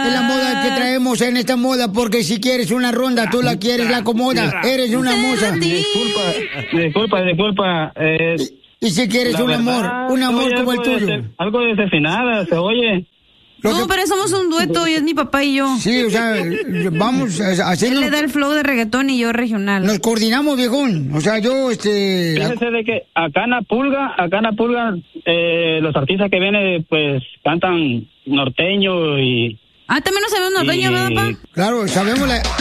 Es la moda que traemos en esta moda, porque si quieres una ronda, tú la quieres, la acomoda. Eres una moza. Disculpa. Y si quieres un amor como el tuyo. Algo desafinada, se oye. No, pero somos un dueto, y es mi papá y yo. Sí, o sea, vamos haciendo... Él le da el flow de reggaetón y yo regional. Nos coordinamos, viejón. O sea, yo, Fíjese de que acá en la pulga, los artistas que vienen, pues, cantan norteño y... Ah, también no sabemos norteño, ¿verdad, papá? Claro, sabemos